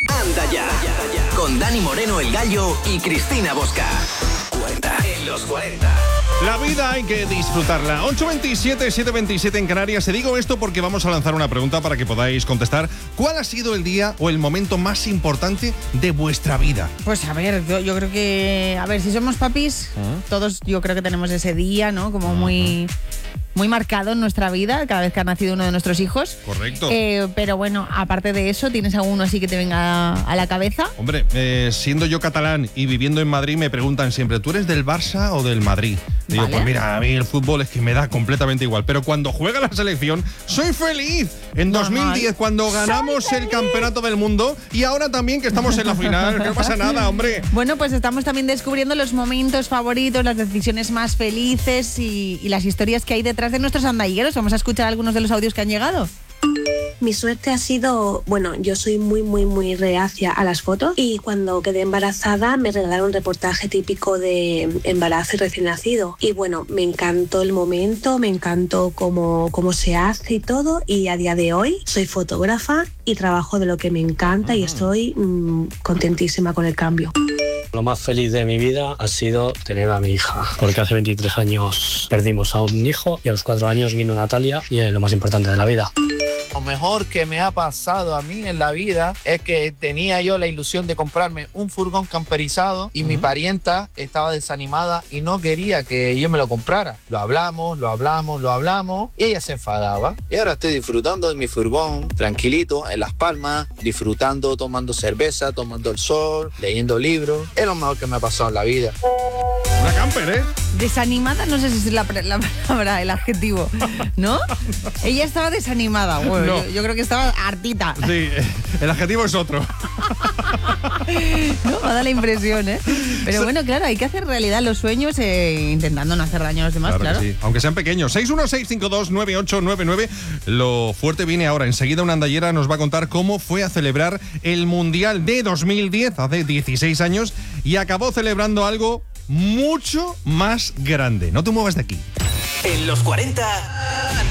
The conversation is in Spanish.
Anda ya, con Dani Moreno el Gallo y Cristina Bosca. 40 en los 40. La vida hay que disfrutarla. 8:27, 7:27 en Canarias. Te digo esto porque vamos a lanzar una pregunta para que podáis contestar. ¿Cuál ha sido el día o el momento más importante de vuestra vida? Pues a ver, yo creo que... A ver, si somos papis, todos yo creo que tenemos ese día, ¿no? Como muy marcado en nuestra vida, cada vez que ha nacido uno de nuestros hijos. Correcto. Pero bueno, aparte de eso, ¿tienes alguno así que te venga a la cabeza? Hombre, siendo yo catalán y viviendo en Madrid, me preguntan siempre, ¿tú eres del Barça o del Madrid? Digo, Vale. pues mira, a mí el fútbol es que me da completamente igual. Pero cuando juega la selección, soy feliz. En Normal. 2010, cuando ganamos el campeonato del mundo, y ahora también que estamos en la final, no pasa nada, hombre. Bueno, pues estamos también descubriendo los momentos favoritos, las decisiones más felices y las historias que hay detrás de nuestros andalleros. Vamos a escuchar algunos de los audios que han llegado. Mi suerte ha sido, bueno, yo soy muy reacia a las fotos y cuando quedé embarazada me regalaron un reportaje típico de embarazo y recién nacido. Y bueno, me encantó el momento, me encantó cómo se hace y todo, y a día de hoy soy fotógrafa y trabajo de lo que me encanta y estoy contentísima con el cambio. Lo más feliz de mi vida ha sido tener a mi hija, porque hace 23 años perdimos a un hijo y a los 4 años vino Natalia y es lo más importante de la vida. Lo mejor que me ha pasado a mí en la vida es que tenía yo la ilusión de comprarme un furgón camperizado y mi parienta estaba desanimada y no quería que yo me lo comprara. Lo hablamos y ella se enfadaba. Y ahora estoy disfrutando de mi furgón, tranquilito, en Las Palmas, disfrutando, tomando cerveza, tomando el sol, leyendo libros. Es lo mejor que me ha pasado en la vida. Una camper, ¿eh? Desanimada, no sé si es la palabra, el adjetivo, ¿no? Ella estaba desanimada, bueno, No. yo creo que estaba hartita. Sí, el adjetivo es otro. No, me da la impresión, ¿eh? Pero bueno, claro, hay que hacer realidad los sueños intentando no hacer daño a los demás, claro. Que sí, aunque sean pequeños. 616529899. Lo fuerte viene ahora. Enseguida una andallera nos va a contar cómo fue a celebrar el Mundial de 2010, hace 16 años, y acabó celebrando algo mucho más grande. No te muevas de aquí. En los 40,